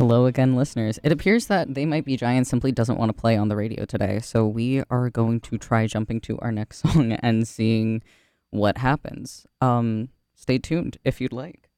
Hello again, listeners. It appears that They Might Be Giants simply doesn't want to play on the radio today, so we are going to try jumping to our next song and seeing what happens. Stay tuned if you'd like.